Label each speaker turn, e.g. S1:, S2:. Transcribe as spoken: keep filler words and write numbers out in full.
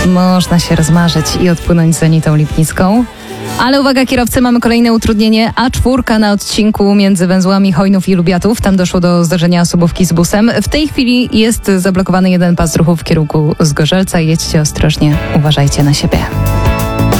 S1: można się rozmarzyć i odpłynąć z Anitą Lipnicką. Ale uwaga kierowcy, mamy kolejne utrudnienie. A cztery na odcinku między węzłami Chojnów i Lubiatów. Tam doszło do zdarzenia osobówki z busem. W tej chwili jest zablokowany jeden pas ruchu w kierunku Zgorzelca. Jedźcie ostrożnie, uważajcie na siebie.